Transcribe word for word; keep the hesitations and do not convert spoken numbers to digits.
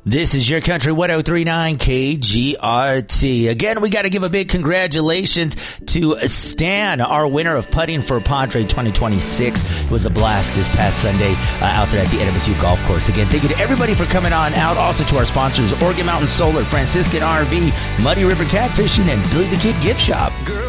This is your country one oh three point nine K G R T. Again, we got to give a big congratulations to Stan, our winner of putting for Padre twenty twenty-six. It was a blast this past Sunday uh, out there at the N M S U Golf Course. Again, thank you to everybody for coming on out. Also to our sponsors, Oregon Mountain Solar, Franciscan R V, Muddy River Catfishing, and Billy the Kid Gift Shop.